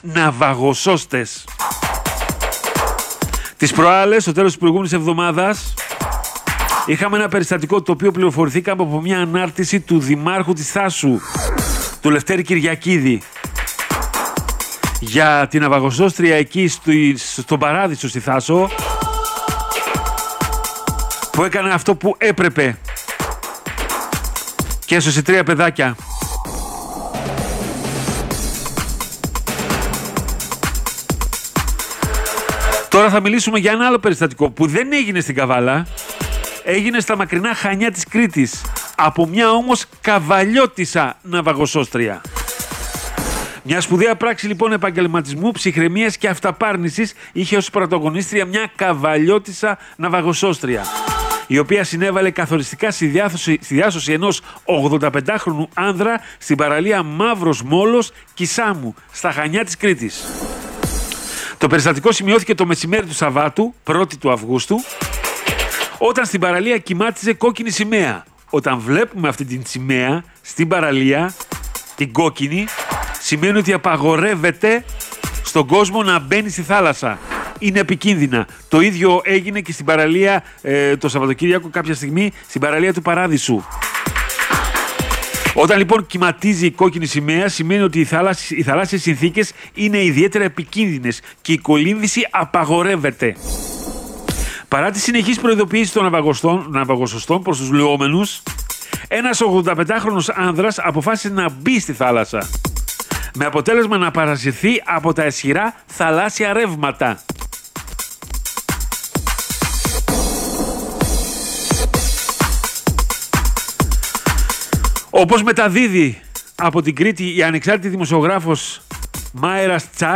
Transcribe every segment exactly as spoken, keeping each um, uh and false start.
ναυαγοσώστες. Τις προάλλες, στο τέλος της προηγούμενης εβδομάδας, είχαμε ένα περιστατικό το οποίο πληροφορηθήκαμε από μια ανάρτηση του Δημάρχου της Θάσου, του Λευτέρη Κυριακίδη, για την ναυαγοσώστρια εκεί στο, στον Παράδεισο στη Θάσο, που έκανε αυτό που έπρεπε και έσωσε τρία παιδάκια. Τώρα θα μιλήσουμε για ένα άλλο περιστατικό που δεν έγινε στην Καβάλα, έγινε στα μακρινά Χανιά της Κρήτης, από μια όμως καβαλιώτισσα ναυαγοσώστρια. Μια σπουδαία πράξη λοιπόν επαγγελματισμού, ψυχραιμίας και αυταπάρνησης είχε ως πρωταγωνίστρια μια καβαλιώτισσα ναυαγοσώστρια, η οποία συνέβαλε καθοριστικά στη διάσωση, στη διάσωση ενός ογδονταπεντάχρονου άνδρα στην παραλία Μαύρος Μόλος Κισάμου, στα Χανιά της Κρήτης. Το περιστατικό σημειώθηκε το μεσημέρι του Σαββάτου, πρώτη του Αυγούστου, όταν στην παραλία κυμάτιζε κόκκινη σημαία. Όταν βλέπουμε αυτή την σημαία στην παραλία, την κόκκινη, σημαίνει ότι απαγορεύεται στον κόσμο να μπαίνει στη θάλασσα. Είναι επικίνδυνα. Το ίδιο έγινε και στην παραλία ε, το Σαββατοκύριακο κάποια στιγμή, στην παραλία του Παράδεισου. Όταν λοιπόν κυματίζει η κόκκινη σημαία, σημαίνει ότι οι, θάλασσες, οι θαλάσσιες συνθήκες είναι ιδιαίτερα επικίνδυνες και η κολύμβηση απαγορεύεται. Παρά τη συνεχής προειδοποίηση των ναυαγοσωστών προς τους λεόμενους, ένας ογδονταπεντάχρονος άνδρας αποφάσισε να μπει στη θάλασσα, με αποτέλεσμα να παρασυρθεί από τα ισχυρά θαλάσσια ρεύματα. Όπως μεταδίδει από την Κρήτη η ανεξάρτητη δημοσιογράφος Μάερας Τσάρ,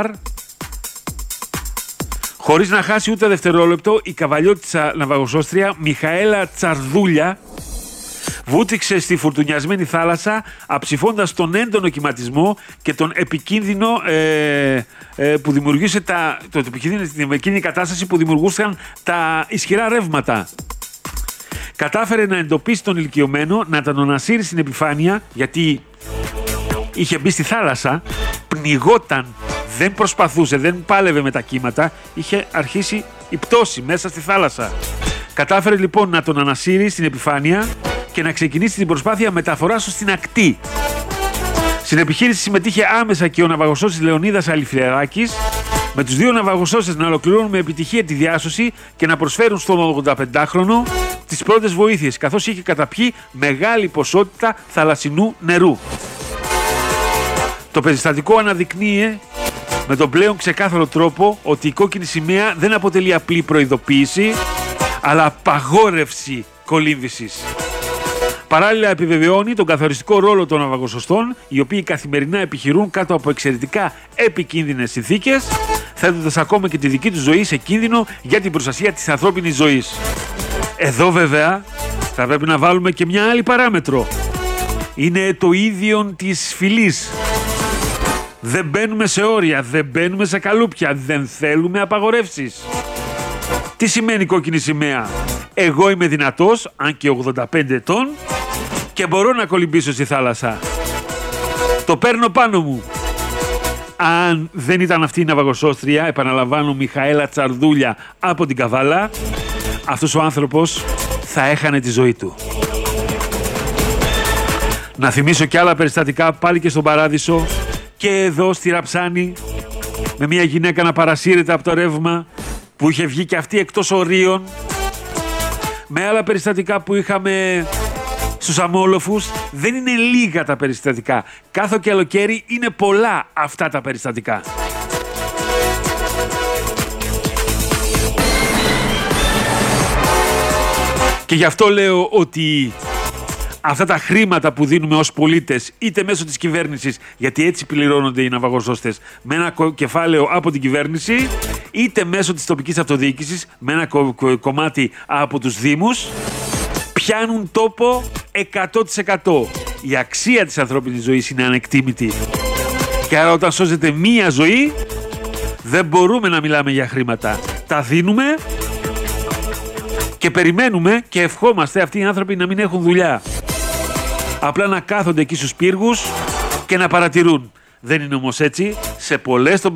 χωρίς να χάσει ούτε δευτερόλεπτο, η καβαλιώτισσα ναυαγοσώστρια Μιχαέλα Τσαρδούλια βούτυξε στη φουρτουνιασμένη θάλασσα, αψηφώντας τον έντονο κυματισμό και τον επικίνδυνο ε, ε, που δημιουργήσε τα, το επικίνδυνο, την επικίνδυνη κατάσταση που δημιουργούσαν τα ισχυρά ρεύματα. Κατάφερε να εντοπίσει τον ηλικιωμένο, να τον ανασύρει στην επιφάνεια, γιατί είχε μπει στη θάλασσα, πνιγόταν, δεν προσπαθούσε, δεν πάλευε με τα κύματα, είχε αρχίσει η πτώση μέσα στη θάλασσα. Κατάφερε λοιπόν να τον ανασύρει στην επιφάνεια και να ξεκινήσει την προσπάθεια μεταφοράς του στην ακτή. Στην επιχείρηση συμμετείχε άμεσα και ο ναυαγοσώστης Λεωνίδας Αλιφεράκης, με τους δύο ναυαγοσώστες να ολοκληρώνουν με επιτυχία τη διάσωση και να προσφέρουν στον ογδονταπεντάχρονο τις πρώτες βοήθειες, καθώς είχε καταπιεί μεγάλη ποσότητα θαλασσινού νερού. Το περιστατικό αναδεικνύει με τον πλέον ξεκάθαρο τρόπο ότι η κόκκινη σημαία δεν αποτελεί απλή προειδοποίηση, αλλά απαγόρευση κολύμβησης. Παράλληλα επιβεβαιώνει τον καθοριστικό ρόλο των ναυαγοσωστών, οι οποίοι καθημερινά επιχειρούν κάτω από εξαιρετικά επικίνδυνες συνθήκες, θέτοντας ακόμα και τη δική τους ζωή σε κίνδυνο για την προστασία της ανθρώπινης ζωής. Εδώ βέβαια θα πρέπει να βάλουμε και μια άλλη παράμετρο. Είναι το ίδιο της φυλής. Δεν μπαίνουμε σε όρια, δεν μπαίνουμε σε καλούπια, δεν θέλουμε απαγορεύσεις. Τι σημαίνει κόκκινη σημαία? Εγώ είμαι δυνατός, αν και ογδόντα πέντε ετών, και μπορώ να κολυμπήσω στη θάλασσα. Το παίρνω πάνω μου. Αν δεν ήταν αυτή η ναυαγοσώστρια, επαναλαμβάνω, Μιχαέλα Τσαρδούλια από την Καβάλα, αυτός ο άνθρωπος θα έχανε τη ζωή του. Να θυμίσω και άλλα περιστατικά πάλι και στον Παράδεισο και εδώ στη Ραψάνη, με μια γυναίκα να παρασύρεται από το ρεύμα που είχε βγει και αυτή εκτός ορίων, με άλλα περιστατικά που είχαμε στους Αμόλοφους. Δεν είναι λίγα τα περιστατικά. Κάθε καλοκαίρι είναι πολλά αυτά τα περιστατικά. Και γι' αυτό λέω ότι αυτά τα χρήματα που δίνουμε ως πολίτες, είτε μέσω της κυβέρνησης, γιατί έτσι πληρώνονται οι ναυαγοσώστες, με ένα κεφάλαιο από την κυβέρνηση, είτε μέσω της τοπικής αυτοδιοίκησης, με ένα κο- κο- κομμάτι από τους δήμους, πιάνουν τόπο εκατό τοις εκατό. Η αξία της ανθρώπινης ζωής είναι ανεκτήμητη. Και άρα όταν σώζεται μία ζωή, δεν μπορούμε να μιλάμε για χρήματα. Τα δίνουμε και περιμένουμε και ευχόμαστε αυτοί οι άνθρωποι να μην έχουν δουλειά. Απλά να κάθονται εκεί στους πύργους και να παρατηρούν. Δεν είναι όμως έτσι. Σε πολλές